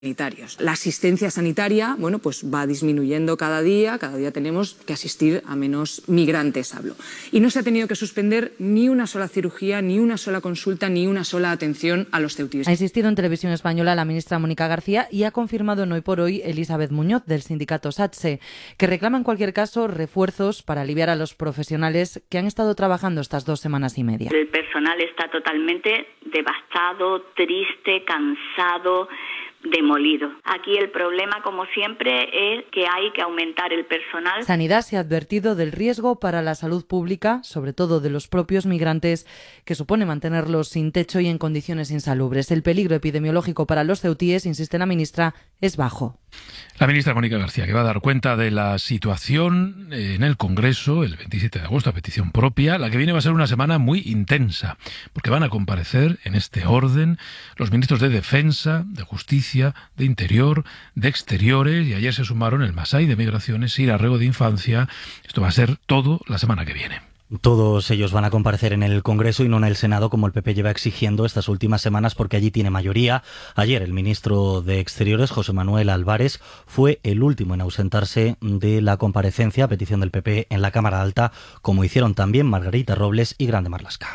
sanitarios. La asistencia sanitaria, pues va disminuyendo cada día tenemos que asistir a menos migrantes, hablo. Y no se ha tenido que suspender ni una sola cirugía, ni una sola consulta, ni una sola atención a los ceutíes. Ha insistido en Televisión Española la ministra Mónica García y ha confirmado en Hoy por Hoy Elizabeth Muñoz, del sindicato SATSE, que reclama en cualquier caso refuerzos para aliviar a los profesionales que han estado trabajando estas 2 semanas y media. El personal está totalmente devastado, triste, cansado, demolido. Aquí el problema, como siempre, es que hay que aumentar el personal. Sanidad se ha advertido del riesgo para la salud pública, sobre todo de los propios migrantes, que supone mantenerlos sin techo y en condiciones insalubres. El peligro epidemiológico para los ceutíes, insiste la ministra, es bajo. La ministra Mónica García, que va a dar cuenta de la situación en el Congreso el 27 de agosto a petición propia. La que viene va a ser una semana muy intensa, porque van a comparecer en este orden los ministros de Defensa, de Justicia, de Interior, de Exteriores, y ayer se sumaron el Masai de Migraciones y el Arrego de Infancia. Esto va a ser todo la semana que viene. Todos ellos van a comparecer en el Congreso y no en el Senado, como el PP lleva exigiendo estas últimas semanas, porque allí tiene mayoría. Ayer el ministro de Exteriores, José Manuel Álvarez, fue el último en ausentarse de la comparecencia a petición del PP en la Cámara Alta, como hicieron también Margarita Robles y Grande Marlaska.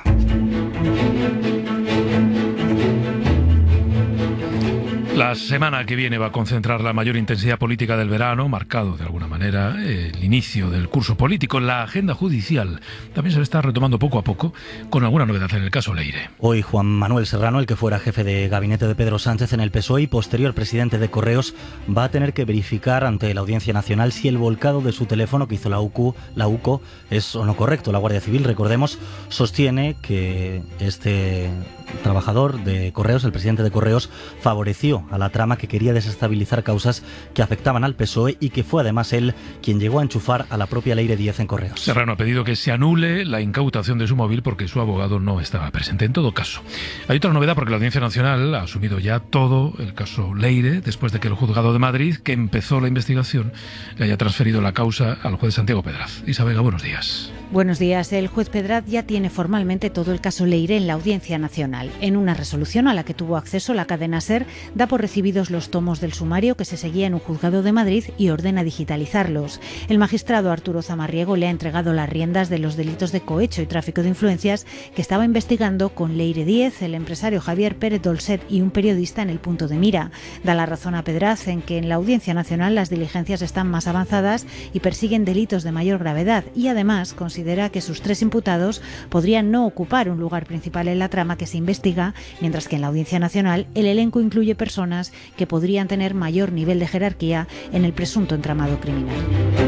La semana que viene va a concentrar la mayor intensidad política del verano, marcado de alguna manera el inicio del curso político. La agenda judicial también se está retomando poco a poco, con alguna novedad en el caso Leire. Hoy Juan Manuel Serrano, el que fuera jefe de gabinete de Pedro Sánchez en el PSOE y posterior presidente de Correos, va a tener que verificar ante la Audiencia Nacional si el volcado de su teléfono que hizo la UCO es o no correcto. La Guardia Civil, recordemos, sostiene que este trabajador de Correos, el presidente de Correos, favoreció a la trama que quería desestabilizar causas que afectaban al PSOE y que fue además él quien llegó a enchufar a la propia Leire Díez en Correos. Serrano ha pedido que se anule la incautación de su móvil porque su abogado no estaba presente. En todo caso, hay otra novedad porque la Audiencia Nacional ha asumido ya todo el caso Leire después de que el Juzgado de Madrid, que empezó la investigación, le haya transferido la causa al juez Santiago Pedraz. Isabel, buenos días. Buenos días. El juez Pedraz ya tiene formalmente todo el caso Leire en la Audiencia Nacional. En una resolución a la que tuvo acceso la cadena SER, da por recibidos los tomos del sumario que se seguía en un juzgado de Madrid y ordena digitalizarlos. El magistrado Arturo Zamarriego le ha entregado las riendas de los delitos de cohecho y tráfico de influencias que estaba investigando con Leire Díez, el empresario Javier Pérez Dolcet y un periodista en el punto de mira. Da la razón a Pedraz en que en la Audiencia Nacional las diligencias están más avanzadas y persiguen delitos de mayor gravedad, y además considera que sus 3 imputados podrían no ocupar un lugar principal en la trama que se investiga, mientras que en la Audiencia Nacional el elenco incluye personas que podrían tener mayor nivel de jerarquía en el presunto entramado criminal.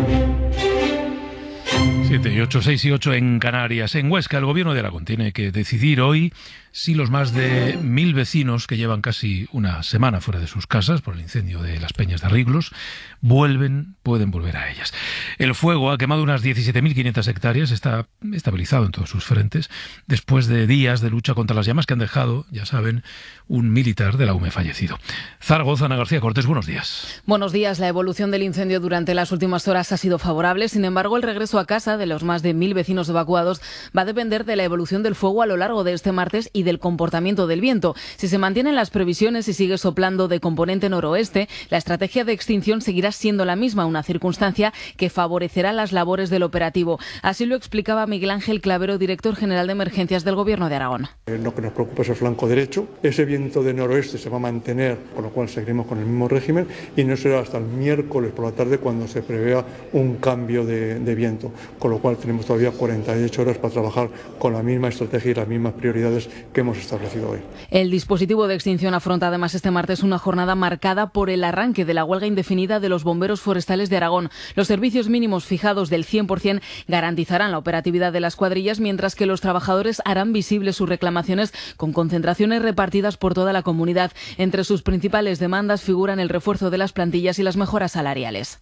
7 y 8, 6 y 8 en Canarias. En Huesca, el gobierno de Aragón tiene que decidir hoy si los más de 1.000 vecinos que llevan casi una semana fuera de sus casas por el incendio de las Peñas de Arriglos pueden volver a ellas. El fuego ha quemado unas 17.500 hectáreas, está estabilizado en todos sus frentes, después de días de lucha contra las llamas que han dejado, ya saben, un militar de la UME fallecido. Zaragoza, Ana García Cortés, buenos días. Buenos días. La evolución del incendio durante las últimas horas ha sido favorable. Sin embargo, el regreso a casa de los más de 1.000 vecinos evacuados va a depender de la evolución del fuego a lo largo de este martes y del comportamiento del viento. Si se mantienen las previsiones y sigue soplando de componente noroeste, la estrategia de extinción seguirá siendo la misma, una circunstancia que favorecerá las labores del operativo. Así lo explicaba Miguel Ángel Clavero, director general de emergencias del Gobierno de Aragón. Lo que nos preocupa es el flanco derecho. Ese viento de noroeste se va a mantener, con lo cual seguiremos con el mismo régimen, y no será hasta el miércoles por la tarde cuando se prevea un cambio de viento, con lo cual tenemos todavía 48 horas para trabajar con la misma estrategia y las mismas prioridades que hemos establecido hoy. El dispositivo de extinción afronta además este martes una jornada marcada por el arranque de la huelga indefinida de los bomberos forestales de Aragón. Los servicios mínimos fijados del 100% garantizarán la operatividad de las cuadrillas, mientras que los trabajadores harán visibles sus reclamaciones con concentraciones repartidas por toda la comunidad. Entre sus principales demandas figuran el refuerzo de las plantillas y las mejoras salariales.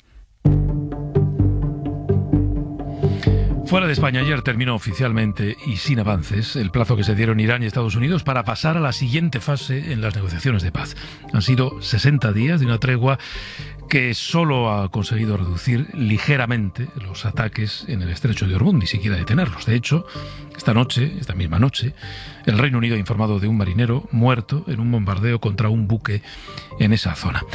Fuera de España, ayer terminó oficialmente y sin avances el plazo que se dieron Irán y Estados Unidos para pasar a la siguiente fase en las negociaciones de paz. Han sido 60 días de una tregua que solo ha conseguido reducir ligeramente los ataques en el estrecho de Hormuz, ni siquiera detenerlos. De hecho, esta misma noche, el Reino Unido ha informado de un marinero muerto en un bombardeo contra un buque en esa zona.